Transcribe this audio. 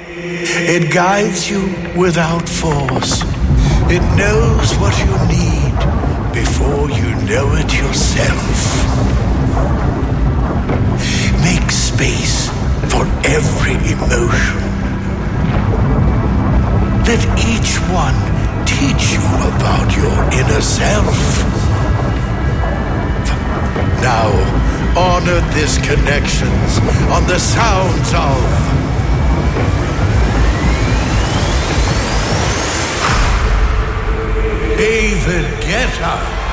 It guides you without force. It knows what you need before you know it yourself. Make space for every emotion. Let each one teach you about your inner self. Now, honor these connections on the sounds of David Guetta.